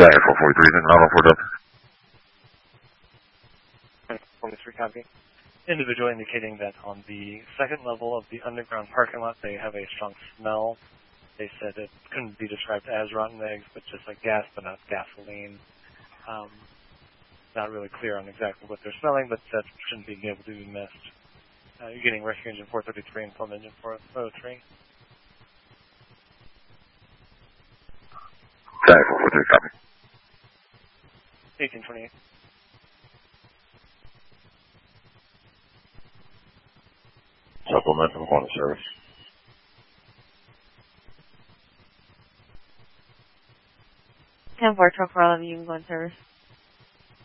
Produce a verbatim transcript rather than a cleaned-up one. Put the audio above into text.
Jack four forty-three, then nine oh four Delta. forty-three copy. Individual indicating that on the second level of the underground parking lot, they have a strong smell. They said it couldn't be described as rotten eggs, but just like gas, but not gasoline. Um, not really clear on exactly what they're smelling, but that shouldn't be able to be missed. Uh, you're getting rescue engine four thirty-three and plumb engine four oh three. Jack four forty-three, copy. eighteen twenty-eight. Supplemental on the service. ten four, twelve four eleven, you can go in service.